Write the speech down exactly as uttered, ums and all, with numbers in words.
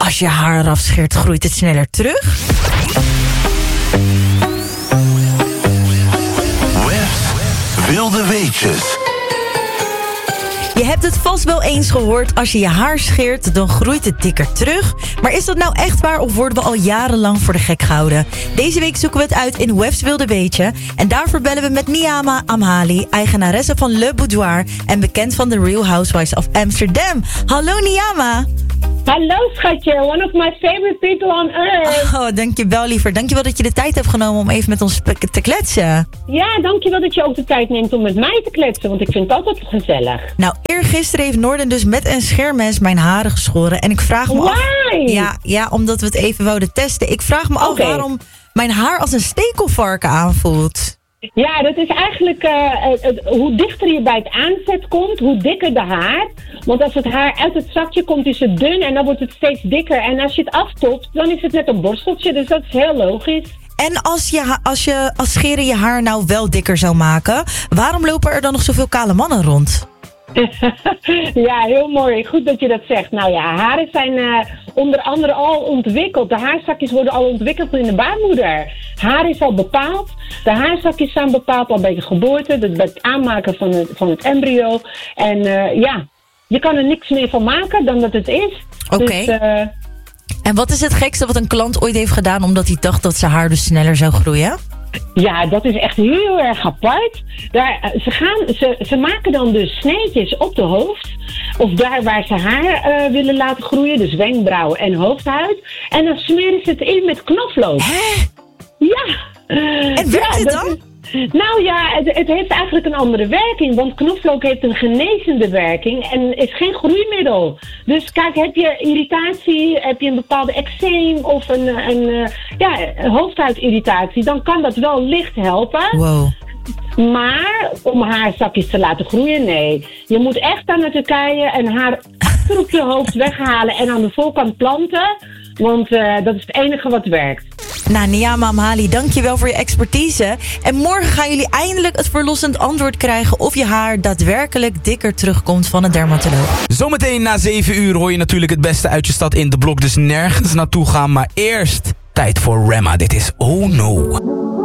Als je haar eraf scheert, groeit het sneller terug? Webs wilde weetjes. Je hebt het vast wel eens gehoord, als je je haar scheert, dan groeit het dikker terug. Maar is dat nou echt waar of worden we al jarenlang voor de gek gehouden? Deze week zoeken we het uit in Webs wilde weetje. En daarvoor bellen we met Niyama Amhali, eigenaresse van Le Boudoir en bekend van The Real Housewives of Amsterdam. Hallo Niyama. Hallo schatje, one of my favorite people on earth. Oh, dankjewel liever. Dankjewel dat je de tijd hebt genomen om even met ons te kletsen. Ja, dankjewel dat je ook de tijd neemt om met mij te kletsen, want ik vind het altijd gezellig. Nou, eergisteren heeft Noorden dus met een schermes mijn haren geschoren. En ik vraag me Why? af... Ja, ja, omdat we het even wouden testen. Ik vraag me af Okay. waarom mijn haar als een stekelvarken aanvoelt. Ja, dat is eigenlijk uh, het, het, hoe dichter je bij het aanzet komt, hoe dikker de haar. Want als het haar uit het zakje komt, is het dun en dan wordt het steeds dikker. En als je het aftopt, dan is het net een borsteltje, dus dat is heel logisch. En als je, als je als scheren je haar nou wel dikker zou maken, waarom lopen er dan nog zoveel kale mannen rond? Ja, heel mooi. Goed dat je dat zegt. Nou ja, haren zijn uh, onder andere al ontwikkeld. De haarzakjes worden al ontwikkeld in de baarmoeder. Haar is al bepaald. De haarzakjes zijn bepaald al bij de geboorte. Dus bij het aanmaken van het, van het embryo. En uh, ja, je kan er niks meer van maken dan dat het is. Oké. Dus, uh, En wat is het gekste wat een klant ooit heeft gedaan omdat hij dacht dat zijn haar dus sneller zou groeien? Ja, dat is echt heel erg apart. Daar, ze, gaan, ze, ze maken dan dus sneetjes op de hoofd. Of daar waar ze haar uh, willen laten groeien. Dus wenkbrauwen en hoofdhuid. En dan smeren ze het in met knoflook. Hè? Ja. En werkt ja, het dat dan? is- Nou ja, het, het heeft eigenlijk een andere werking. Want knoflook heeft een genezende werking en is geen groeimiddel. Dus kijk, heb je irritatie, heb je een bepaalde eczeem of een, een, uh, ja, een hoofdhuidirritatie, dan kan dat wel licht helpen. Wow. Maar om haarzakjes te laten groeien, nee. Je moet echt daar naar Turkije en haar achter op je hoofd weghalen en aan de voorkant planten. Want uh, dat is het enige wat werkt. Nou, Niyama Amhali, dankjewel voor je expertise. En morgen gaan jullie eindelijk het verlossend antwoord krijgen of je haar daadwerkelijk dikker terugkomt van een dermatoloog. Zometeen na zeven uur hoor je natuurlijk het beste uit je stad in de blok. Dus nergens naartoe gaan, maar eerst tijd voor Rema. Dit is Oh No.